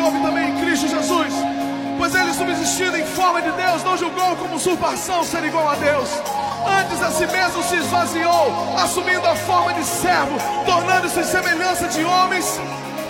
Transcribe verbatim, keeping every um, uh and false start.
houve também em Cristo Jesus. Pois ele, subsistindo em forma de Deus, não julgou como usurpação ser igual a Deus. Antes a si mesmo se esvaziou, assumindo a forma de servo, tornando-se em semelhança de homens.